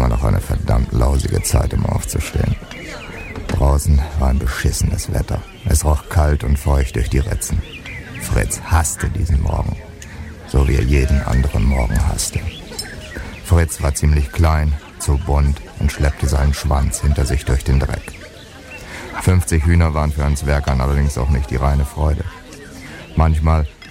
immer noch eine verdammt lausige Zeit, um aufzustehen. Draußen war ein beschissenes Wetter. Es roch kalt und feucht durch die Ritzen. Fritz hasste diesen Morgen, so wie er jeden anderen Morgen hasste. Fritz war ziemlich klein, zu bunt und schleppte seinen Schwanz hinter sich durch den Dreck. 50 Hühner waren für einen Zwergern allerdings auch nicht die reine Freude. Manchmal